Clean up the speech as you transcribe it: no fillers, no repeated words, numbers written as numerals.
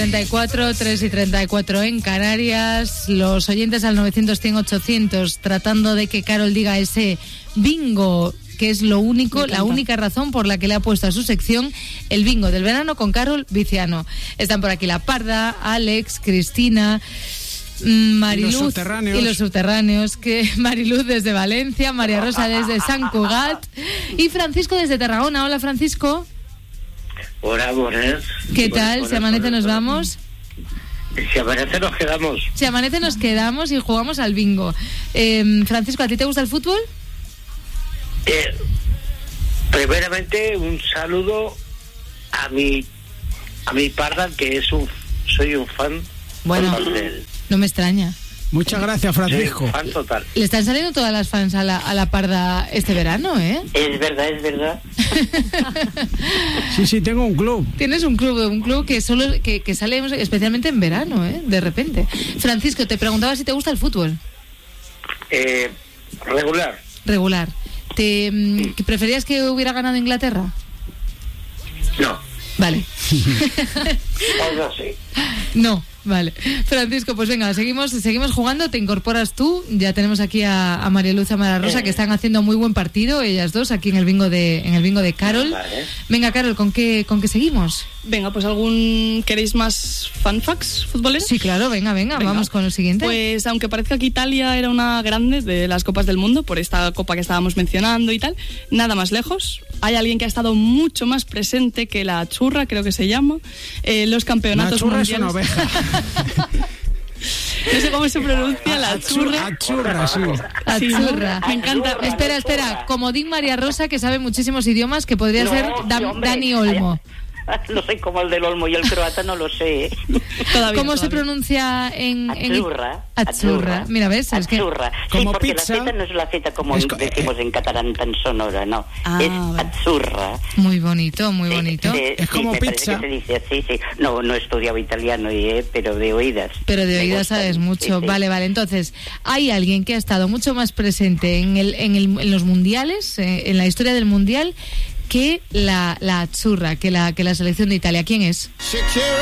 34, 3 y 34 en Canarias. Los oyentes al 900-100-800 tratando de que Carol diga ese bingo, que es lo único, la única razón por la que le ha puesto a su sección el bingo del verano con Carol Viciano. Están por aquí La Parda, Alex, Cristina, Mariluz y los subterráneos, que Mariluz desde Valencia, María Rosa desde Sant Cugat y Francisco desde Tarragona. Hola, Francisco. Hola, buenas. ¿Qué tal? Si amanece nos vamos. Si amanece nos quedamos. Si amanece nos quedamos y jugamos al bingo. Francisco, ¿a ti te gusta el fútbol? Primeramente un saludo a mi Parda, que soy un fan. Bueno, no me extraña. Muchas gracias, Francisco. Fan total. Le están saliendo todas las fans a la Parda este verano, ¿eh? Es verdad. Sí, tengo un club. Tienes un club que solo que sale especialmente en verano, ¿eh? De repente. Francisco, te preguntaba si te gusta el fútbol. Regular. ¿Que preferías que hubiera ganado Inglaterra? No. Vale. Algo así. No. Vale, Francisco, pues venga, seguimos jugando, te incorporas tú, ya tenemos aquí a María Luz y a María Rosa, que están haciendo muy buen partido, ellas dos, aquí en el bingo de Carol. Vale. Venga, Carol, ¿con qué seguimos? Venga, pues ¿queréis más fun facts futboleros? Sí, claro, venga, vamos con el siguiente. Pues aunque parezca que Italia era una grande de las Copas del Mundo, por esta copa que estábamos mencionando y tal, nada más lejos, hay alguien que ha estado mucho más presente que la Azzurra, creo que se llama, los campeonatos mundiales. Es una oveja. No sé cómo se pronuncia la Azzurra. Azzurra, sí. Azzurra. Me encanta. Espera. Comodín María Rosa, que sabe muchísimos idiomas, que podría ser Dani Olmo. No sé cómo el del Olmo y el croata, no lo sé. ¿Cómo se pronuncia en Azzurra? Mira, ¿ves? Azzurra. Es que... Sí, como porque pizza. La Z no es la Z como decimos en catalán tan sonora, no. Es Azzurra. Muy bonito. Es como pizza. Me parece que se dice así, sí. No he estudiado italiano, pero de oídas. Pero de oídas sabes mucho. Sí. Vale. Entonces, hay alguien que ha estado mucho más presente en los mundiales, en la historia del mundial, que la Azzurra, que la selección de Italia. ¿Quién es?